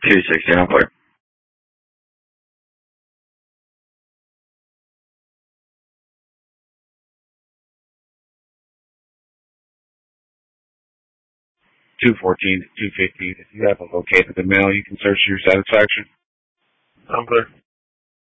260, I'm clear. 214, 250. If you haven't located the mail, you can search to your satisfaction. I'm clear.